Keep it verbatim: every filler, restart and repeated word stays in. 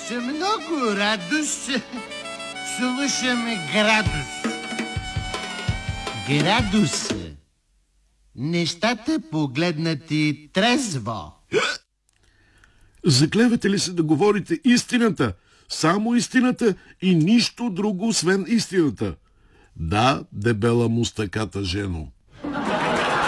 С много радост слушаме градус. Градус. Нещата погледнати трезво. Заклевате ли се да говорите истината? Само истината и нищо друго, освен истината. Да, дебела мустаката жено.